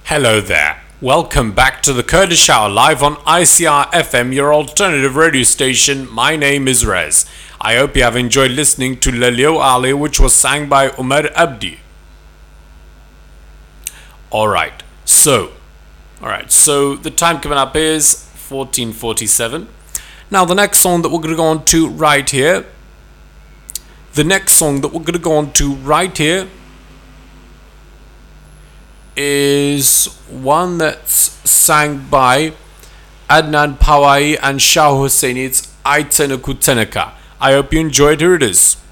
Hello there. Welcome back to the Kurdish Hour live on ICR FM, your alternative radio station. My name is Rez. I hope you have enjoyed listening to Lalio Ali, which was sang by Umar Abdi. Alright, so the time coming up is 14:47. Now the next song that we're going to go on to right here, is one that's sang by Adnan Pawai and Shah Husseini. It's Aitana Kutenaka. I hope you enjoyed. Here it is.